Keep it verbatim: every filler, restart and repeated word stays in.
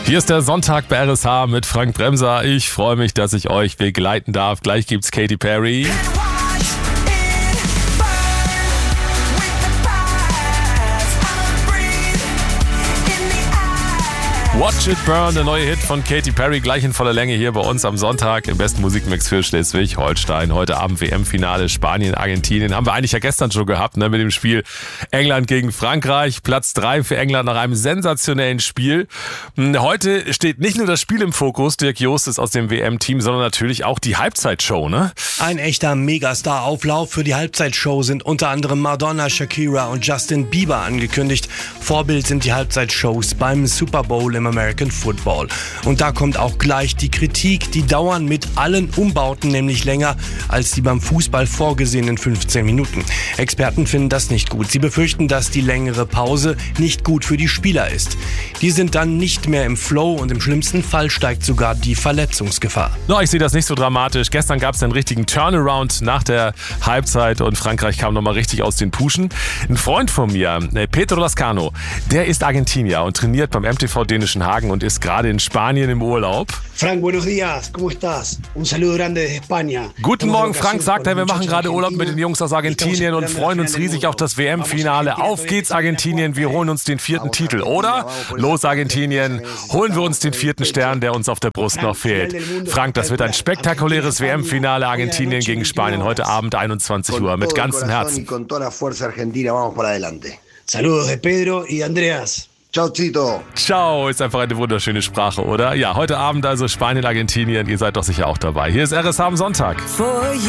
Hier ist der Sonntag bei R S H mit Frank Bremser. Ich freue mich, dass ich euch begleiten darf. Gleich gibt's Katy Perry. Watch It Burn, der neue Hit von Katy Perry, gleich in voller Länge hier bei uns am Sonntag im besten Musikmix für Schleswig-Holstein. Heute Abend W M-Finale Spanien, Argentinien. Haben wir eigentlich ja gestern schon gehabt, ne, mit dem Spiel England gegen Frankreich. Platz drei für England nach einem sensationellen Spiel. Heute steht nicht nur das Spiel im Fokus, Dirk Jost ist aus dem W M-Team, sondern natürlich auch die Halbzeitshow, ne? Ein echter Megastar-Auflauf. Für die Halbzeitshow sind unter anderem Madonna, Shakira und Justin Bieber angekündigt. Vorbild sind die Halbzeitshows beim Super Bowl im American Football. Und da kommt auch gleich die Kritik. Die dauern mit allen Umbauten nämlich länger als die beim Fußball vorgesehenen fünfzehn Minuten. Experten finden das nicht gut. Sie befürchten, dass die längere Pause nicht gut für die Spieler ist. Die sind dann nicht mehr im Flow und im schlimmsten Fall steigt sogar die Verletzungsgefahr. No, ich sehe das nicht so dramatisch. Gestern gab es einen richtigen Turnaround nach der Halbzeit und Frankreich kam nochmal richtig aus den Puschen. Ein Freund von mir, Pedro Lascano, der ist Argentinier und trainiert beim M T V Dänischen Hagen und ist gerade in Spanien im Urlaub. Frank, buenos días, ¿cómo estás? Un saludo grande desde España. Guten Morgen, Frank, sagt er, wir machen gerade Urlaub mit den Jungs aus Argentinien und freuen uns riesig auf das W M-Finale. Auf geht's, Argentinien, wir holen uns den vierten Titel, oder? Los, Argentinien, holen wir uns den vierten Stern, der uns auf der Brust noch fehlt. Frank, das wird ein spektakuläres W M-Finale, Argentinien gegen Spanien, heute Abend einundzwanzig Uhr, mit ganzem Herzen. Saludos de Pedro y Andreas. Ciao, Zito. Ciao, ist einfach eine wunderschöne Sprache, oder? Ja, heute Abend also Spanien, Argentinien. Ihr seid doch sicher auch dabei. Hier ist R S H am Sonntag.